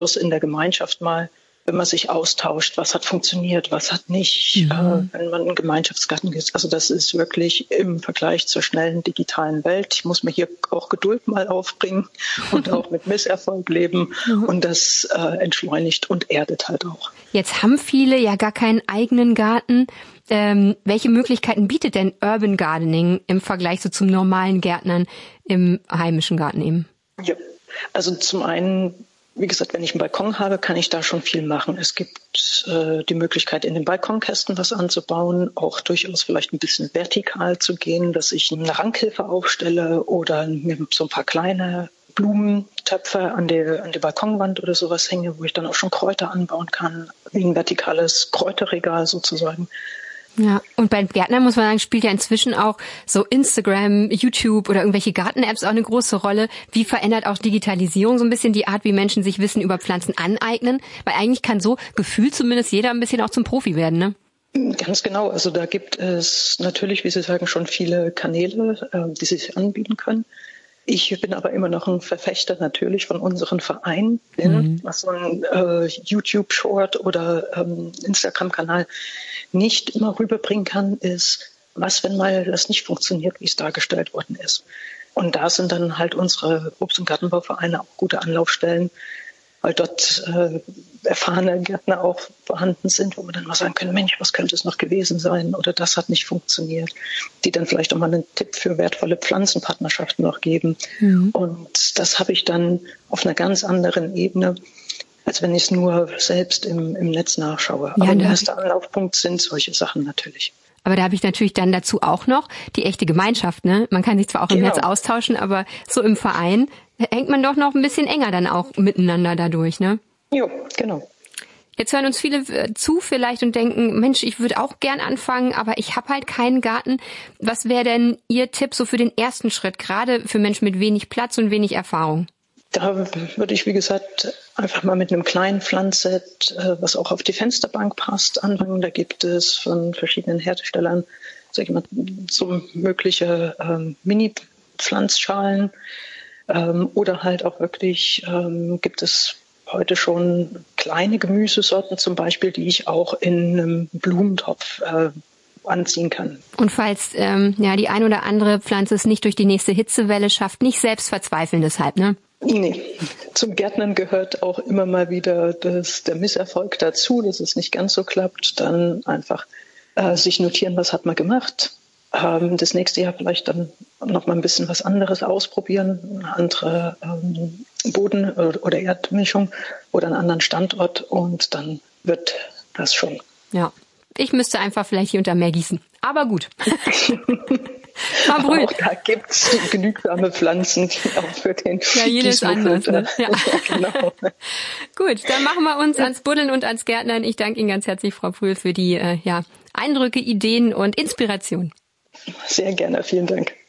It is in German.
in der Gemeinschaft mal, wenn man sich austauscht, was hat funktioniert, was hat nicht, wenn man einen Gemeinschaftsgarten gibt. Also das ist wirklich im Vergleich zur schnellen digitalen Welt. Ich muss mir hier auch Geduld mal aufbringen und auch mit Misserfolg leben. Und das entschleunigt und erdet halt auch. Jetzt haben viele ja gar keinen eigenen Garten. Welche Möglichkeiten bietet denn Urban Gardening im Vergleich so zum normalen Gärtnern im heimischen Garten eben? Ja, also zum einen, wie gesagt, wenn ich einen Balkon habe, kann ich da schon viel machen. Es gibt die Möglichkeit, in den Balkonkästen was anzubauen, auch durchaus vielleicht ein bisschen vertikal zu gehen, dass ich eine Rankhilfe aufstelle oder mir so ein paar kleine Blumentöpfe an die Balkonwand oder sowas hänge, wo ich dann auch schon Kräuter anbauen kann, wie ein vertikales Kräuterregal sozusagen. Ja, und beim Gärtner muss man sagen, spielt ja inzwischen auch so Instagram, YouTube oder irgendwelche Garten-Apps auch eine große Rolle. Wie verändert auch Digitalisierung so ein bisschen die Art, wie Menschen sich Wissen über Pflanzen aneignen? Weil eigentlich kann so gefühlt zumindest jeder ein bisschen auch zum Profi werden, ne? Ganz genau. Also da gibt es natürlich, wie Sie sagen, schon viele Kanäle, die sich anbieten können. Ich bin aber immer noch ein Verfechter natürlich von unseren Vereinen, was so ein YouTube-Short oder Instagram-Kanal nicht immer rüberbringen kann, ist, was, wenn mal das nicht funktioniert, wie es dargestellt worden ist. Und da sind dann halt unsere Obst- und Gartenbauvereine auch gute Anlaufstellen, weil dort erfahrene Gärtner auch vorhanden sind, wo wir dann mal sagen können, Mensch, was könnte es noch gewesen sein oder das hat nicht funktioniert, die dann vielleicht auch mal einen Tipp für wertvolle Pflanzenpartnerschaften noch geben. Und das habe ich dann auf einer ganz anderen Ebene, als wenn ich es nur selbst im Netz nachschaue. Aber der erste Anlaufpunkt sind solche Sachen natürlich. Aber da habe ich natürlich dann dazu auch noch die echte Gemeinschaft, ne? Man kann sich zwar auch im Netz austauschen, aber so im Verein hängt man doch noch ein bisschen enger dann auch miteinander dadurch, ne? Jo, genau. Jetzt hören uns viele zu vielleicht und denken, Mensch, ich würde auch gern anfangen, aber ich habe halt keinen Garten. Was wäre denn Ihr Tipp so für den ersten Schritt, gerade für Menschen mit wenig Platz und wenig Erfahrung? Da würde ich, wie gesagt, einfach mal mit einem kleinen Pflanzset, was auch auf die Fensterbank passt, anfangen. Da gibt es von verschiedenen Herstellern, sag ich mal, so mögliche Mini-Pflanzschalen oder halt auch wirklich gibt es heute schon kleine Gemüsesorten zum Beispiel, die ich auch in einem Blumentopf anziehen kann. Und falls die ein oder andere Pflanze es nicht durch die nächste Hitzewelle schafft, nicht selbst verzweifeln deshalb, ne? Nee, zum Gärtnern gehört auch immer mal wieder der Misserfolg dazu, dass es nicht ganz so klappt. Dann einfach sich notieren, was hat man gemacht. Das nächste Jahr vielleicht dann noch mal ein bisschen was anderes ausprobieren, eine andere Boden- oder Erdmischung oder einen anderen Standort und dann wird das schon. Ja, ich müsste einfach vielleicht hier und da mehr gießen. Aber gut. Frau Brühl. Auch da gibt's genügsame Pflanzen, auch für den jedes anders. Ne? Ja. Genau. Gut, dann machen wir uns ans Buddeln und ans Gärtnern. Ich danke Ihnen ganz herzlich, Frau Brühl, für die Eindrücke, Ideen und Inspiration. Sehr gerne, vielen Dank.